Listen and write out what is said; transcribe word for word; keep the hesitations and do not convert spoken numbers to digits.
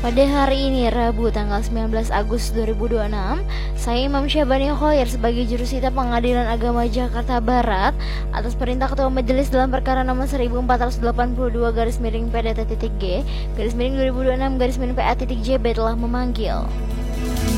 Pada hari ini, Rabu tanggal sembilan belas Agustus dua ribu dua puluh enam, saya Imam Syabani Khoir sebagai Jurusita Pengadilan Agama Jakarta Barat atas perintah Ketua Majelis dalam perkara nomor seribu empat ratus delapan puluh dua garis miring P D T G garis miring dua ribu dua puluh enam garis miring P A J B telah memanggil